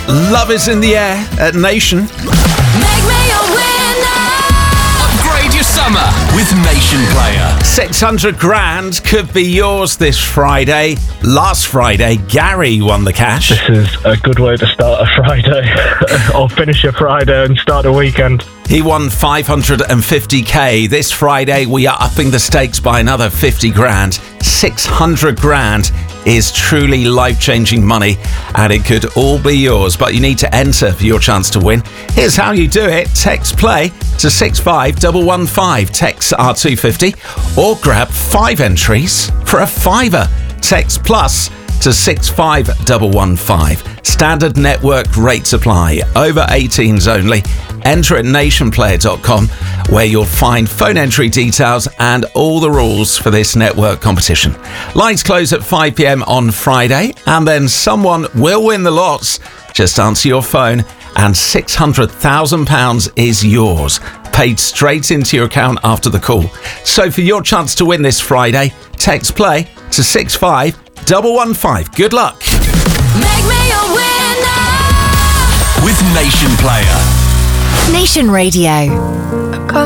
Love is in the air at Nation. Make me a winner. Upgrade your summer with Nation Player. 600 grand could be yours this Friday. Last Friday, Gary won the cash. This is a good way to start a Friday, or finish a Friday and start a weekend. He won 550k. This Friday, we are upping the stakes by another 50 grand. 600 grand is truly life-changing money, and it could all be yours, but you need to enter for your chance to win. Here's how you do it. Text play to 65115. Text R250, or grab 5 entries for a £5. Text plus to 65115. Standard network rates apply. Over 18s only. Enter at nationplayer.com, where you'll find phone entry details and all the rules for this network competition. Lines close at 5 p.m. on Friday, and then someone will win the lots. Just answer your phone, and £600,000 is yours, paid straight into your account after the call. So for your chance to win this Friday, text play to 65115. Good luck. Make me a winner. With Nation Player. Nation Radio.